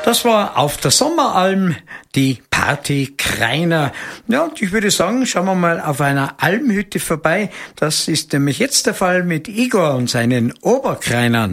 Das war auf der Sommeralm die Party Kreiner. Ja, und ich würde sagen, schauen wir mal auf einer Almhütte vorbei. Das ist nämlich jetzt der Fall mit Igor und seinen Oberkreinern.